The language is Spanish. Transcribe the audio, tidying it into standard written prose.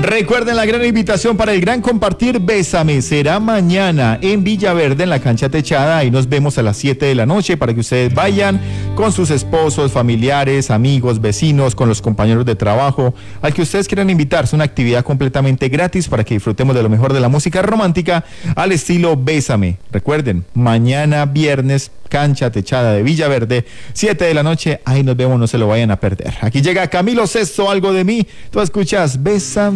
Recuerden la gran invitación para el gran compartir Bésame. Será mañana en Villaverde, en la cancha techada. Ahí nos vemos a las 7 de la noche para que ustedes vayan con sus esposos, familiares, amigos, vecinos, con los compañeros de trabajo, al que ustedes quieran invitar. Es una actividad completamente gratis para que disfrutemos de lo mejor de la música romántica al estilo Bésame. Recuerden, mañana viernes, cancha techada de Villaverde, 7 de la noche. Ahí nos vemos, no se lo vayan a perder. Aquí llega Camilo Sesto, Algo de mí. Tú escuchas Bésame.